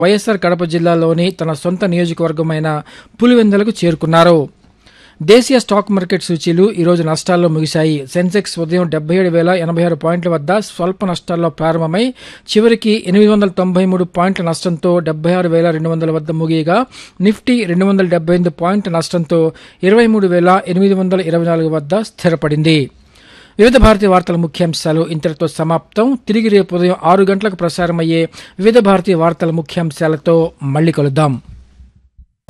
వైఎస్ఆర్ కడప జిల్లాలోని తన సొంత నియోజకవర్గమైన పులివెందులకు చేరుకున్నారు. దేశీయ స్టాక్ మార్కెట్ సూచీలు ఈరోజు నష్టాల్లో ముగిశాయి. సెన్సెక్స్ ఉదయం 77,086 పాయింట్ల వద్ద స్వల్ప నష్టాల్లో ప్రారంభమై చివరికి 893 పాయింట్ల నష్టంతో 76,200 వద్ద ముగియగా, నిఫ్టీ 278 పాయింట్ల నష్టంతో 23,824 వద్ద స్థిరపడింది. వివిధ భారతి వార్తల ముఖ్యాంశాలు ఇంతటితో సమాప్తం. తిరిగి రేపు ఉదయం 6 గంటలకు ప్రసారమయ్యే వివిధ భారతి వార్తల ముఖ్యాంశాలతో మళ్ళీ కలుద్దాం.